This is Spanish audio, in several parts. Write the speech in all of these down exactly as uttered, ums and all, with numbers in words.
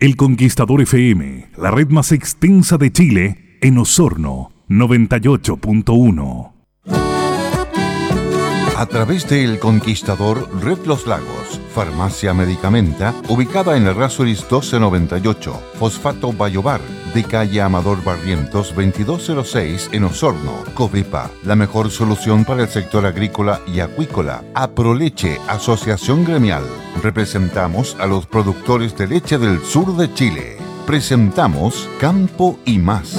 El Conquistador F M, la red más extensa de Chile, en Osorno, noventa y ocho punto uno. A través de El Conquistador, Red Los Lagos, Farmacia Medicamenta, ubicada en Errázuriz doce noventa y ocho, Fosfato Bayobar, de calle Amador Barrientos veintidós cero seis en Osorno, Covepa, la mejor solución para el sector agrícola y acuícola. Aproleche, Asociación Gremial. Representamos a los productores de leche del sur de Chile. Presentamos Campo y Más.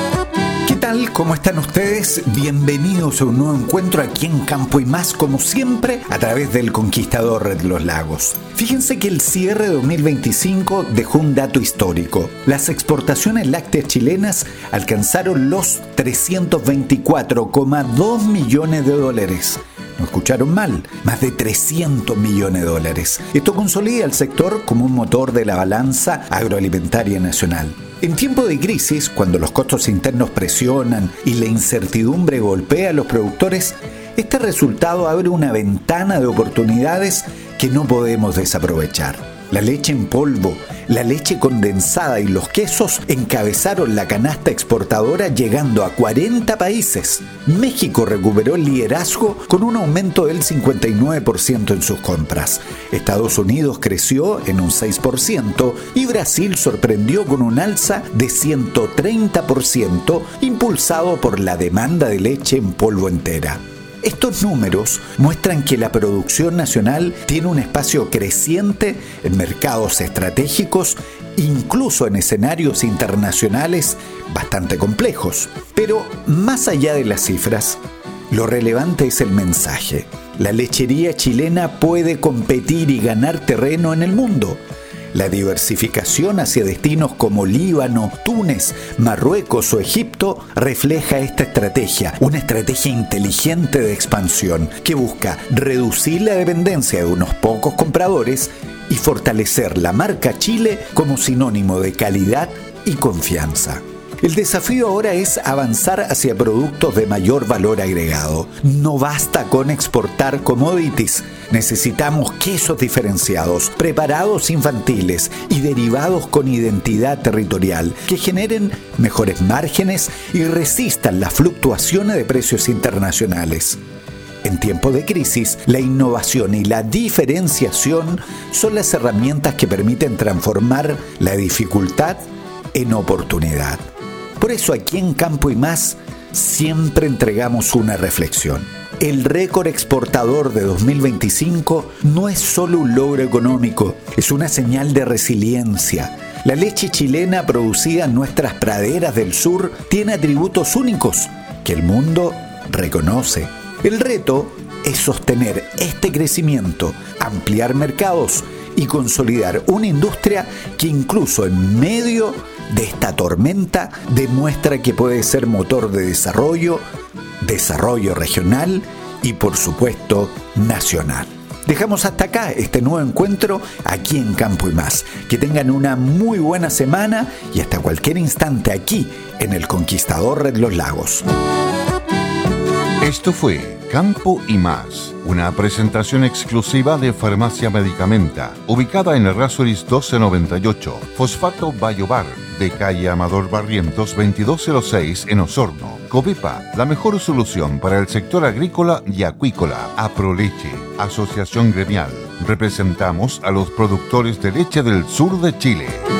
¿Qué tal? ¿Cómo están ustedes? Bienvenidos a un nuevo encuentro aquí en Campo y Más, como siempre, a través del Conquistador Red Los Lagos. Fíjense que el cierre de dos mil veinticinco dejó un dato histórico. Las exportaciones lácteas chilenas alcanzaron los trescientos veinticuatro coma dos millones de dólares. No escucharon mal, más de trescientos millones de dólares. Esto consolida al sector como un motor de la balanza agroalimentaria nacional. En tiempo de crisis, cuando los costos internos presionan y la incertidumbre golpea a los productores, este resultado abre una ventana de oportunidades que no podemos desaprovechar. La leche en polvo, la leche condensada y los quesos encabezaron la canasta exportadora llegando a cuarenta países. México recuperó el liderazgo con un aumento del cincuenta y nueve por ciento en sus compras. Estados Unidos creció en un seis por ciento y Brasil sorprendió con un alza de ciento treinta por ciento, impulsado por la demanda de leche en polvo entera. Estos números muestran que la producción nacional tiene un espacio creciente en mercados estratégicos, incluso en escenarios internacionales bastante complejos. Pero más allá de las cifras, lo relevante es el mensaje. La lechería chilena puede competir y ganar terreno en el mundo. La diversificación hacia destinos como Líbano, Túnez, Marruecos o Egipto refleja esta estrategia, una estrategia inteligente de expansión que busca reducir la dependencia de unos pocos compradores y fortalecer la marca Chile como sinónimo de calidad y confianza. El desafío ahora es avanzar hacia productos de mayor valor agregado. No basta con exportar commodities. Necesitamos quesos diferenciados, preparados infantiles y derivados con identidad territorial que generen mejores márgenes y resistan las fluctuaciones de precios internacionales. En tiempos de crisis, la innovación y la diferenciación son las herramientas que permiten transformar la dificultad en oportunidad. Por eso aquí en Campo y Más siempre entregamos una reflexión. El récord exportador de dos mil veinticinco no es solo un logro económico, es una señal de resiliencia. La leche chilena producida en nuestras praderas del sur tiene atributos únicos que el mundo reconoce. El reto es sostener este crecimiento, ampliar mercados y consolidar una industria que incluso en medio de esta tormenta demuestra que puede ser motor de desarrollo, desarrollo regional y por supuesto nacional. Dejamos hasta acá este nuevo encuentro aquí en Campo y Más. Que tengan una muy buena semana y hasta cualquier instante aquí en el Conquistador Red Los Lagos. Esto fue Campo y Más, una presentación exclusiva de Farmacia Medicamenta, ubicada en Errázuriz doce noventa y ocho, Fosfato Bayobar, de calle Amador Barrientos veintidós cero seis en Osorno, Covepa, la mejor solución para el sector agrícola y acuícola. Aproleche, Asociación Gremial. Representamos a los productores de leche del sur de Chile.